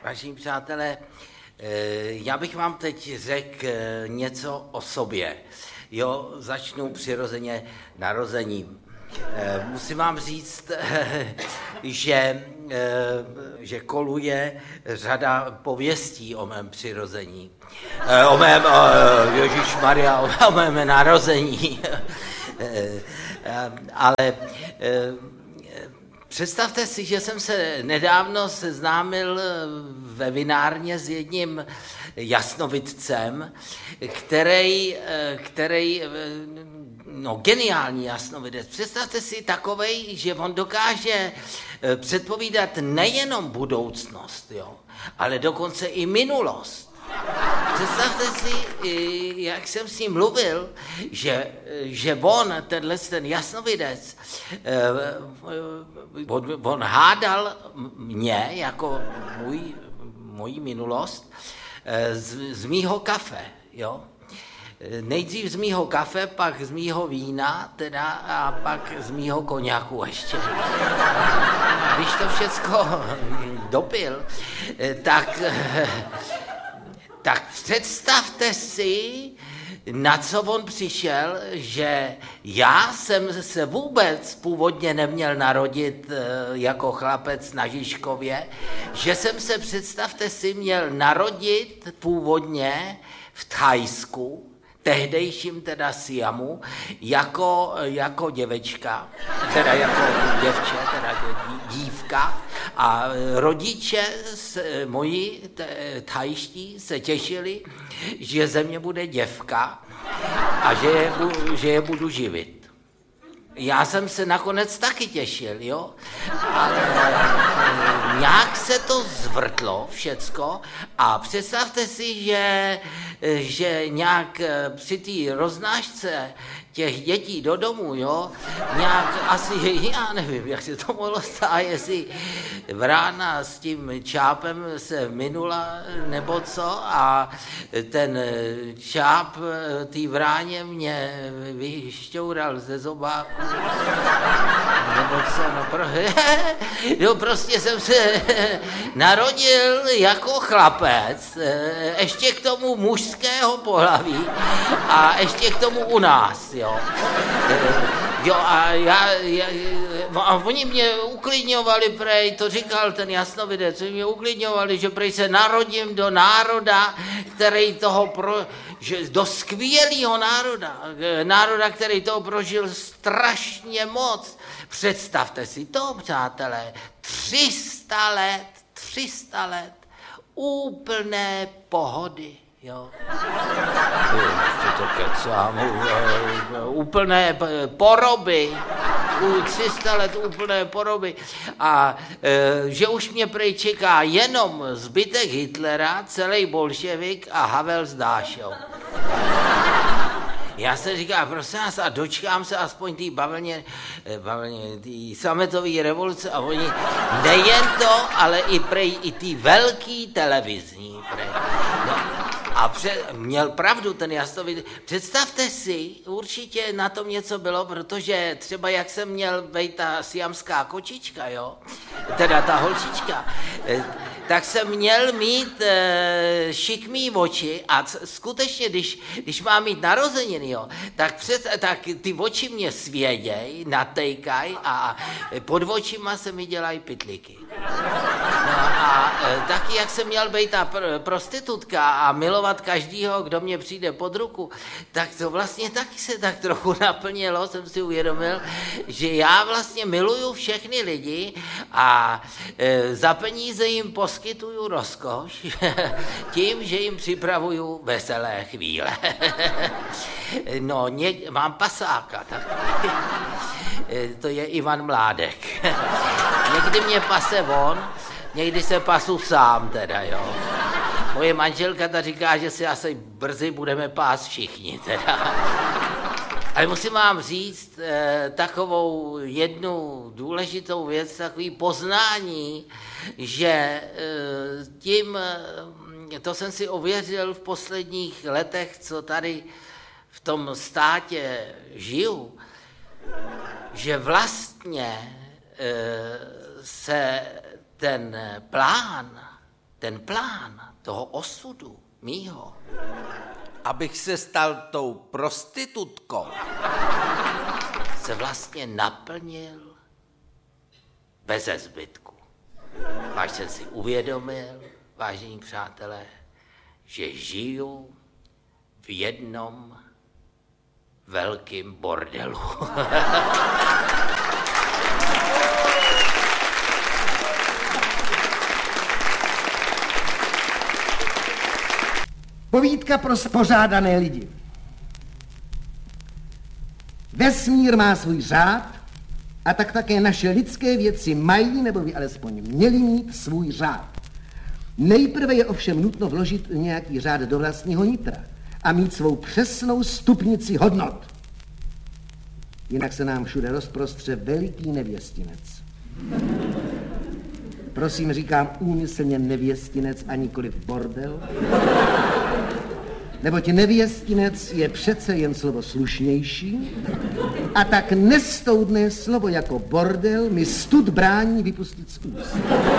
Vážení přátelé, já bych vám teď řekl něco o sobě. Jo, začnu přirozeně narozením. Musím vám říct, že koluje řada pověstí o mém přirození. O mém narození. Ale představte si, že jsem se nedávno seznámil ve vinárně s jedním jasnovidcem, který geniální jasnovidec. Představte si takovej, že on dokáže předpovídat nejenom budoucnost, jo, ale dokonce i minulost. Představte si, jak jsem s ním mluvil, že ten jasnovidec, on hádal mě jako moji minulost z mýho kafe, jo. Nejdřív z mýho kafe, pak z mýho vína, teda, a pak z mýho koněku ještě. Když to všecko dopil, tak představte si, na co on přišel, že já jsem se vůbec původně neměl narodit jako chlapec na Žižkově, že jsem se, představte si, měl narodit původně v Thajsku, tehdejším teda Siamu, jako děvečka, teda jako děvče, teda dívka, a rodiče moji thajští se těšili, že ze mě bude děvka a že je budu živit. Já jsem se nakonec taky těšil, jo, ale nějak se to zvrtlo všecko a představte si, že nějak při té roznášce těch dětí do domu, jo, nějak asi, já nevím, jak se to mohlo stát, jestli vrána s tím čápem se minula nebo co a ten čáp té vráně mě vyšťoural ze zobáku nebo co, no prostě jsem se narodil jako chlapec, ještě k tomu mužského pohlaví a ještě k tomu u nás, jo. Jo, a oni mě uklidňovali, prej, to říkal ten jasnovidec, mě uklidňovali, že prej se narodím do národa, který do skvělého národa, který toho prožil strašně moc. Představte si to, přátelé, 300 let úplné pohody. Jo. To kecám, úplné poroby, 300 let úplné poroby a že už mě prej čeká jenom zbytek Hitlera, celý bolševik a Havel s Dášou. Já se říkám, prosím vás, a dočkám se aspoň té bavlně té sametové revoluce a oni nejen to, ale i ty velký televizní prej. No. A měl pravdu ten jasnovidec. Představte si, určitě na tom něco bylo, protože třeba jak jsem měl být ta siamská kočička, jo, teda ta holčička, tak jsem měl mít šikmý oči a skutečně, když mám mít narozeniny, jo, tak ty oči mě svěděj, natejkaj a pod očima se mi dělají pytlíky. No a taky, jak jsem měl být ta prostitutka a milovat každýho, kdo mě přijde pod ruku, tak to vlastně taky se tak trochu naplnilo, jsem si uvědomil, že já vlastně miluju všechny lidi a za peníze jim poskytuju rozkoš tím, že jim připravuju veselé chvíle. No, mám pasáka, tak to je Ivan Mládek. Někdy mě pase on, někdy se pasu sám teda, jo. Moje manželka ta říká, že si asi brzy budeme pást všichni teda. Ale musím vám říct takovou jednu důležitou věc, takový poznání, že to jsem si ověřil v posledních letech, co tady v tom státě žiju, že vlastně se ten plán ten plán toho osudu mýho, Abych se stal tou prostitutkou. se vlastně naplnil beze zbytku. Až jsem si uvědomil, vážení přátelé, že žiju v jednom velkým bordelu. Povídka pro spořádané lidi. Vesmír má svůj řád a tak také naše lidské věci mají, nebo by alespoň měly mít svůj řád. Nejprve je ovšem nutno vložit nějaký řád do vlastního nitra a mít svou přesnou stupnici hodnot. Jinak se nám všude rozprostře veliký nevěstinec. Prosím, říkám úmyslně nevěstinec a nikoliv bordel. Neboť nevěstinec je přece jen slovo slušnější a tak nestoudné slovo jako bordel mi stud brání vypustit z úst.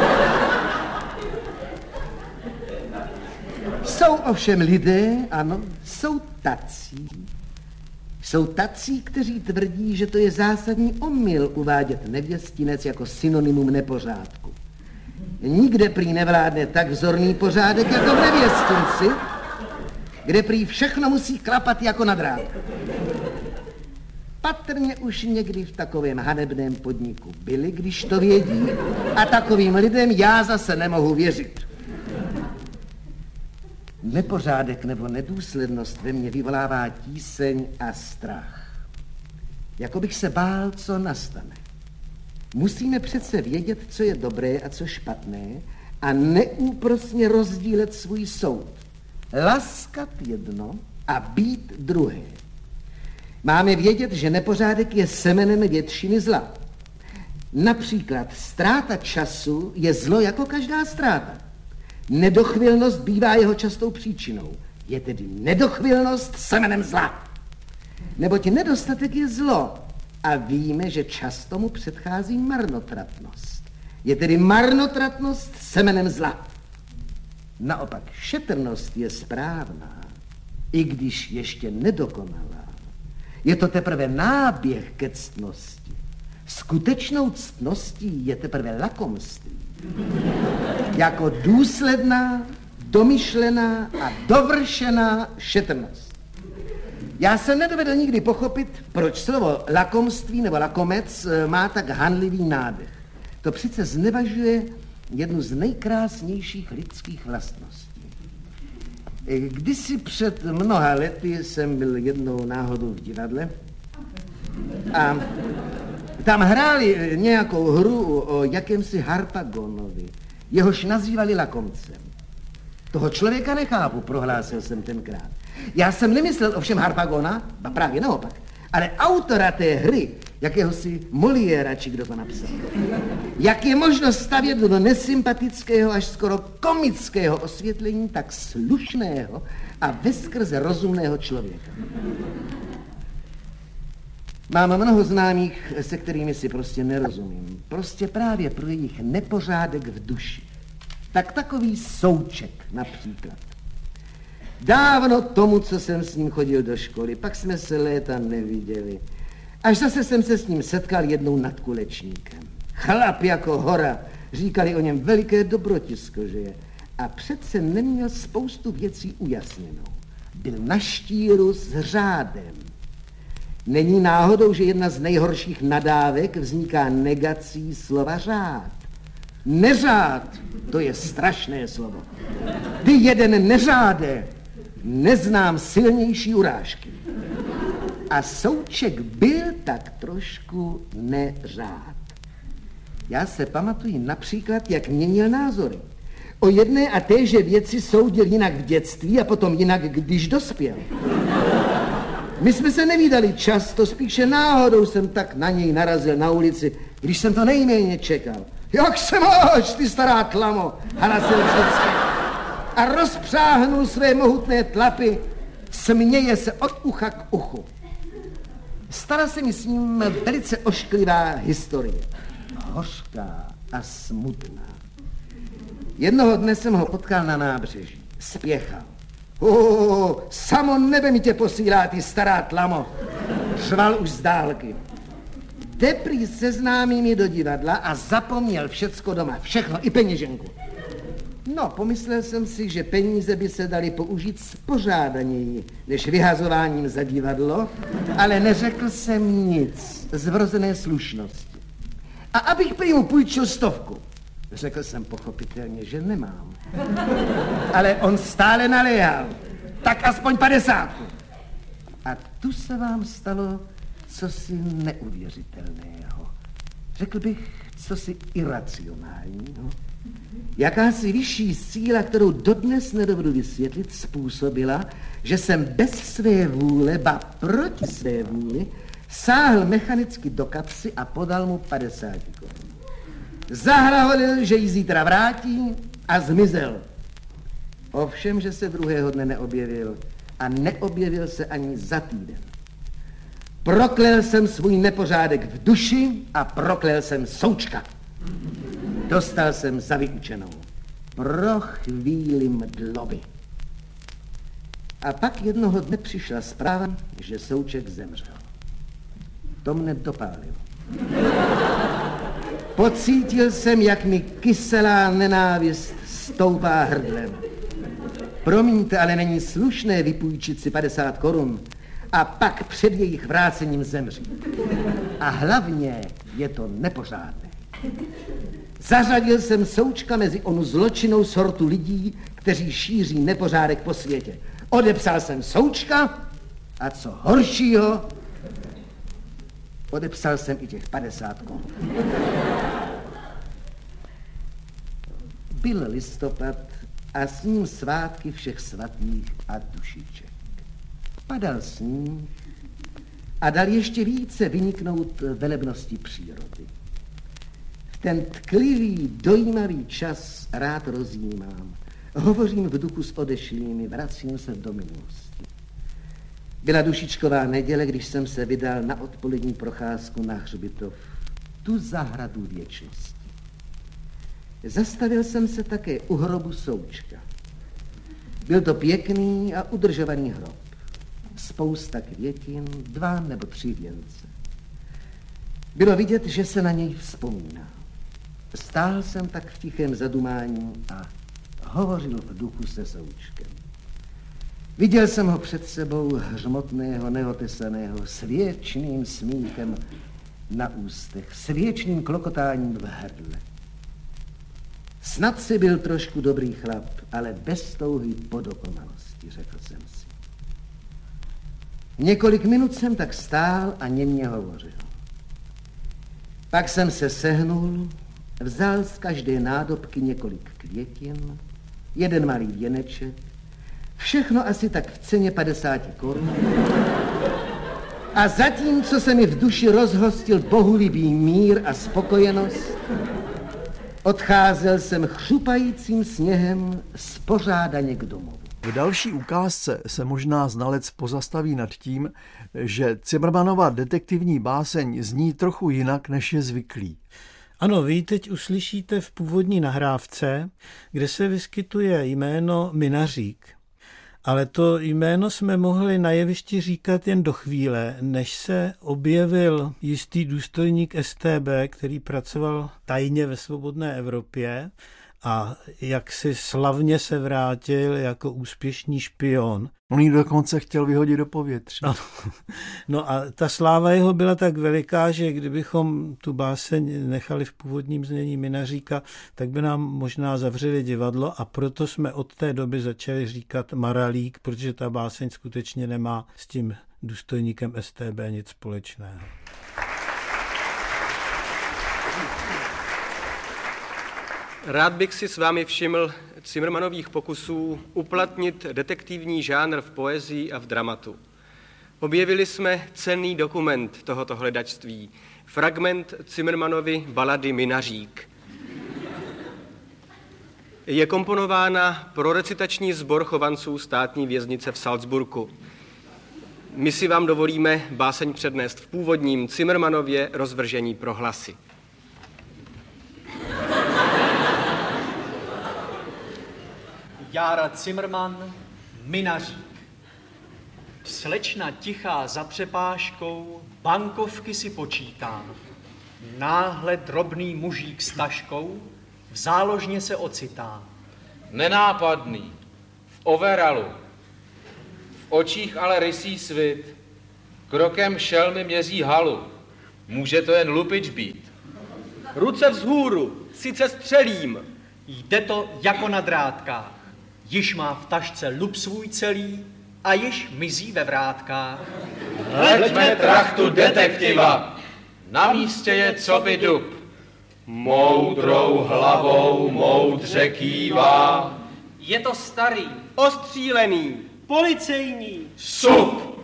Jsou ovšem lidé, ano, jsou tací, kteří tvrdí, že to je zásadní omyl uvádět nevěstinec jako synonymum nepořádku. Nikde prý nevládne tak vzorný pořádek jako v nevěstinci, kde prý všechno musí klapat jako na drát. Patrně už někdy v takovém hanebném podniku byli, když to vědí, a takovým lidem já zase nemohu věřit. Nepořádek nebo nedůslednost ve mně vyvolává tíseň a strach. Jako bych se bál, co nastane. Musíme přece vědět, co je dobré a co špatné a neúprosně rozdílet svůj soud. Laskat jedno a být druhé. Máme vědět, že nepořádek je semenem většiny zla. Například ztráta času je zlo jako každá ztráta. Nedochvilnost bývá jeho častou příčinou. Je tedy nedochvilnost semenem zla. Neboť nedostatek je zlo a víme, že často mu předchází marnotratnost. Je tedy marnotratnost semenem zla. Naopak šetrnost je správná, i když ještě nedokonalá. Je to teprve náběh ke ctnosti. Skutečnou ctností je teprve lakomství. Jako důsledná, domyšlená a dovršená šetrnost. Já jsem nedovedl nikdy pochopit, proč slovo lakomství nebo lakomec má tak hanlivý nádech. To přece znevažuje jednu z nejkrásnějších lidských vlastností. Kdysi před mnoha lety jsem byl jednou náhodou v divadle a tam hráli nějakou hru o jakémsi Harpagonovi, jehož nazývali lakomcem. Toho člověka nechápu, prohlásil jsem tenkrát. Já jsem nemyslel ovšem Harpagona, a právě naopak, ale autora té hry, jakéhosi Moliéra, či kdo to napsal. Jak je možno stavět do nesympatického až skoro komického osvětlení tak slušného a veskrze rozumného člověka. Mám mnoho známých, se kterými si prostě nerozumím. Prostě právě pro jejich nepořádek v duši. Tak takový Souček například. Dávno tomu, co jsem s ním chodil do školy, pak jsme se léta neviděli. Až zase jsem se s ním setkal jednou nad Kulečníkem. Chlap jako hora, říkali o něm veliké dobrotisko, že je. A přece neměl spoustu věcí ujasněnou. Byl na štíru s řádem. Není náhodou, že jedna z nejhorších nadávek vzniká negací slova řád. Neřád, to je strašné slovo. Ty jeden neřáde, neznám silnější urážky. A Souček byl tak trošku neřád. Já se pamatuji například, jak měnil názory. O jedné a téže věci soudil jinak v dětství a potom jinak, když dospěl. My jsme se nevídali často, spíše náhodou jsem tak na něj narazil na ulici, když jsem to nejméně čekal. Jak se máš, ty stará tlamo, hlasil vždycky. A rozpřáhnul své mohutné tlapy, směje se od ucha k uchu. Stala se mi s ním velice ošklivá historie. Hořká a smutná. Jednoho dne jsem ho potkal na nábřeží. Spěchal. Samo nebe mi tě posílá, ty stará tlamo. Řval už z dálky. Jde prý seznámí mi do divadla a zapomněl všecko doma. Všechno, i peněženku. No, pomyslel jsem si, že peníze by se daly použít spořádaněji, než vyhazováním za divadlo, ale neřekl jsem nic z vrozené slušnosti. A abych prý mu půjčil 100. Řekl jsem pochopitelně, že nemám. Ale on stále naléhal. Tak aspoň 50. A tu se vám stalo cosi neuvěřitelného. Řekl bych, cosi iracionálního. Jakási vyšší síla, kterou dodnes nedovedu vysvětlit, způsobila, že jsem bez své vůle, ba proti své vůli, sáhl mechanicky do kapsy a podal mu 50 korun. Zahlaholil, že ji zítra vrátí a zmizel. Ovšem, že se druhého dne neobjevil a neobjevil se ani za týden. Proklel jsem svůj nepořádek v duši a proklel jsem Součka. Dostal jsem za vyučenou. Pro chvíli mdloby. A pak jednoho dne přišla zpráva, že Souček zemřel. To mne dopálilo. Pocítil jsem, jak mi kyselá nenávist stoupá hrdlem. Promiňte, ale není slušné vypůjčit si 50 korun a pak před jejich vrácením zemřít. A hlavně je to nepořádné. Zařadil jsem Součka mezi onu zločinnou sortu lidí, kteří šíří nepořádek po světě. Odepsal jsem Součka a co horšího, odepsal jsem i těch 50 korun. Byl listopad a s ním svátky všech svatých a dušiček. Padal sníh a dal ještě více vyniknout velebnosti přírody. V ten tklivý, dojímavý čas rád rozjímám. Hovořím v duchu s odešlými, vracím se do minulosti. Byla dušičková neděle, když jsem se vydal na odpolední procházku na hřbitov, tu zahradu věčnosti. Zastavil jsem se také u hrobu Součka. Byl to pěkný a udržovaný hrob. Spousta květin, 2 nebo 3 věnce. Bylo vidět, že se na něj vzpomíná. Stál jsem tak v tichém zadumání a hovořil v duchu se Součkem. Viděl jsem ho před sebou hřmotného, neotesaného, s věčným smíchem na ústech, s věčným klokotáním v hrdle. Snad si byl trošku dobrý chlap, ale bez touhy po dokonalosti, řekl jsem si. Několik minut jsem tak stál a němě hovořil. Pak jsem se sehnul, vzal z každé nádobky několik květin, 1 malý věneček, všechno asi tak v ceně 50 korun. A zatímco se mi v duši rozhostil bohulibý mír a spokojenost, odcházel jsem chřupajícím sněhem spořádaně k domovu. V další ukázce se možná znalec pozastaví nad tím, že Cimrmanova detektivní báseň zní trochu jinak, než je zvyklý. Ano, vy teď uslyšíte v původní nahrávce, kde se vyskytuje jméno Minařík. Ale to jméno jsme mohli na jevišti říkat jen do chvíle, než se objevil jistý důstojník StB, který pracoval tajně ve svobodné Evropě a jak si slavně se vrátil jako úspěšný špion. On ji dokonce chtěl vyhodit do povětří. No a ta sláva jeho byla tak veliká, že kdybychom tu báseň nechali v původním znění Minaříka, tak by nám možná zavřeli divadlo a proto jsme od té doby začali říkat Maralík, protože ta báseň skutečně nemá s tím důstojníkem StB nic společného. Rád bych si s vámi všiml Cimrmanových pokusů uplatnit detektivní žánr v poezii a v dramatu. Objevili jsme cenný dokument tohoto hledačství, fragment Cimrmanovy balady Minařík. Je komponována pro recitační sbor chovanců státní věznice v Salzburgu. My si vám dovolíme báseň přednést v původním Cimrmanově rozvržení pro hlasy. Jára Cimrman, minařík. Slečna tichá za přepážkou, bankovky si počítá. Náhle drobný mužík s taškou v záložně se ocitá. Nenápadný, v overalu, v očích ale rysí svit, krokem šelmy měří halu. Může to jen lupič být. Ruce vzhůru, sice střelím. Jde to jako na drátkách. Již má v tašce lup svůj celý a již mizí ve vrátkách. Hleďme trachtu detektiva, na místě je coby dub. Moudrou hlavou moudře kývá. Je to starý, Ostřílený. policejní. Sup!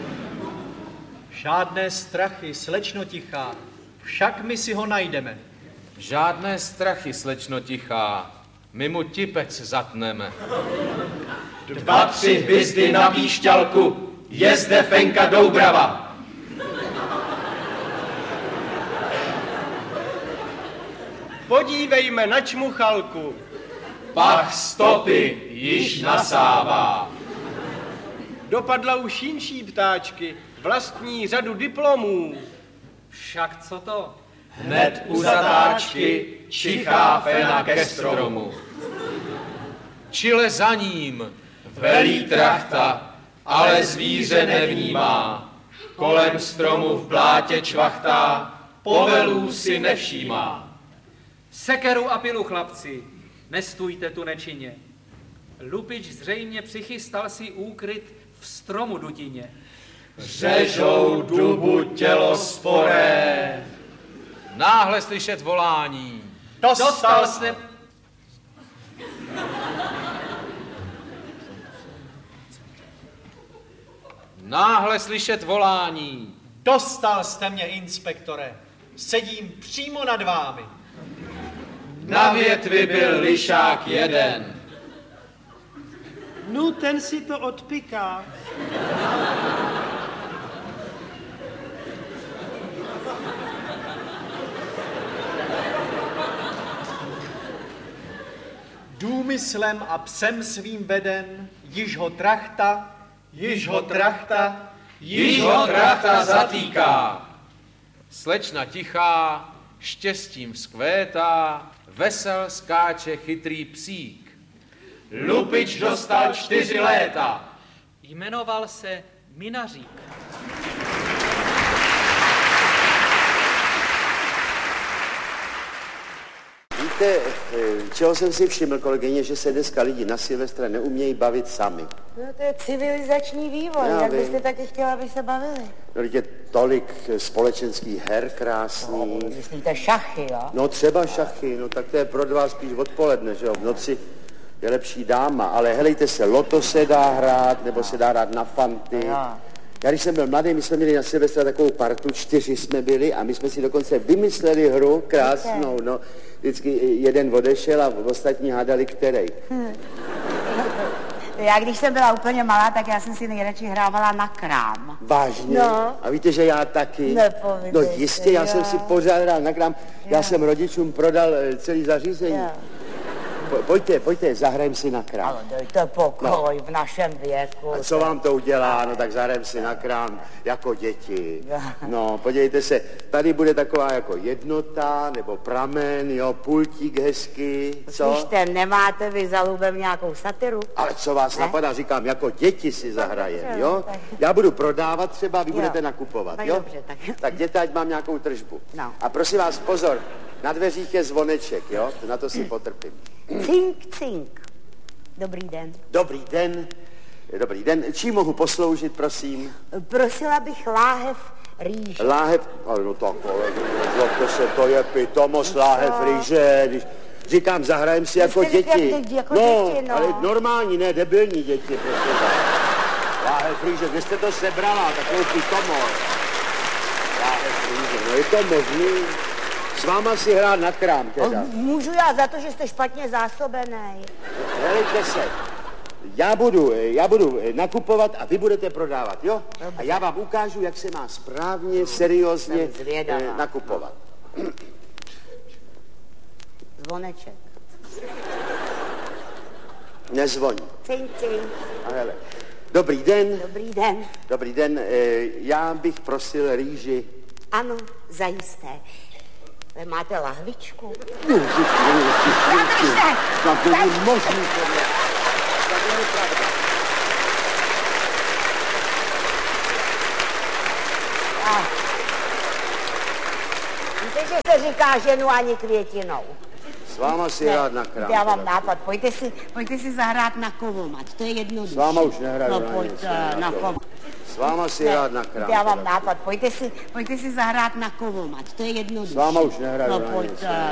Žádné strachy, slečno tichá, však my si ho najdeme. Žádné strachy, slečno tichá, my mu tipec zatneme. 2, 3 hvězdy na píšťalku, je zde Fenka Doubrava. Podívejme na čmuchalku. Pach stopy již nasává. Dopadla už jinší ptáčky, vlastní řadu diplomů. Však co to? Hned u zatáčky čichá fena ke stromu. Čile za ním velí trachta, ale zvíře nevnímá. Kolem stromu v blátě čvachtá, povelů si nevšímá. Sekeru a pilu, chlapci, nestůjte tu nečinně. Lupič zřejmě přichystal si úkryt v stromu dutině. Řežou dubu tělo sporé. Náhle slyšet volání. Dostal jste... Náhle slyšet volání. Dostal jste mě, inspektore. Sedím přímo nad vámi. Na větvi byl lišák jeden. No, ten si to odpiká. Důmyslem a psem svým veden, již ho trachta zatýká. Slečna tichá, štěstím vzkvétá, vesel skáče chytrý psík. Lupič dostal 4 léta. Jmenoval se Minařík. Víte, čeho jsem si všiml, kolegyně, že se dneska lidi na Silvestra neumějí bavit sami. No to je civilizační vývoj, jak byste taky chtěla, aby se bavili? No, je tolik společenských her krásných. Myslíte šachy, jo? No třeba šachy, no tak to je pro vás spíš odpoledne, že jo, v noci je lepší dáma, ale helejte se, loto se dá hrát, nebo se dá hrát na fanty. Já když jsem byl mladý, my jsme měli na Silvestra takovou partu, 4 jsme byli a my jsme si dokonce vymysleli hru krásnou, no. Vždycky jeden odešel a ostatní hádali kterej. Já když jsem byla úplně malá, tak já jsem si nejradši hrávala na krám. Vážně? No. A víte, že já taky? Nepovídejte, no jistě, já jsem si pořád hrál na krám. Já jsem rodičům prodal celý zařízení. Pojďte, zahrajeme si na krám. Ale dejte pokoj v našem věku. A co vám to udělá? No tak zahrajeme si na krám jako děti. No, podívejte se, tady bude taková jako jednota, nebo pramen, jo, pultík hezky, co? Slyšte, nemáte vy za lubem nějakou satiru? Ale co vás napadá, říkám, jako děti si zahrajem, jo? Já budu prodávat třeba, vy budete nakupovat, tak jo? Dobře, tak jděte, ať mám nějakou tržbu. No. A prosím vás, pozor, na dveřích je zvoneček, jo? Na to si potrpím. Cink, cink. Dobrý den. Dobrý den. Dobrý den. Čím mohu posloužit, prosím? Prosila bych láhev rýže. Láhev? Ale no tak, to je pitomost, láhev rýže. Říkám, zahrajem si jako děti. No, ale normální, ne debilní děti, prosím vás. Láhev rýže, kde jste to sebrala, takovou pitomost? Láhev rýže, no je to možný? S váma si hrát na krám teda. Můžu já za to, že jste špatně zásobený. Helejte se, já budu nakupovat a vy budete prodávat, jo? A já vám ukážu, jak se má správně, seriózně nakupovat. Zvoneček. Nezvoní. Cink, cink. A hele. Dobrý den. Dobrý den. Dobrý den. Já bych prosil rýži. Ano, zajisté. Vy máte lahvičku? Tak není možný tohle. Tak není pravda. Víte, že se říká ženu ani květinou. S váma si rád na krám. Já mám nápad, pojďte si zahrát na kovomat, to je jednodušší. S váma už nehraju no, na pojď nic. na kovomat. S váma si rád na krám. Já mám nápad, pojďte si zahrát na kovomat, to je jednodušší. S váma už nehraju no, na pojď nic.